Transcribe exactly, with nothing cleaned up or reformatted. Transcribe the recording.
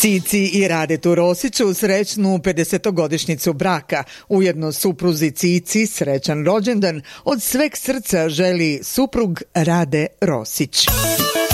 Cici i Radetu Rosiću srećnu pedesetogodišnjicu braka. Ujedno supruzi Cici srećan rođendan od sveg srca želi suprug Rade Rosić.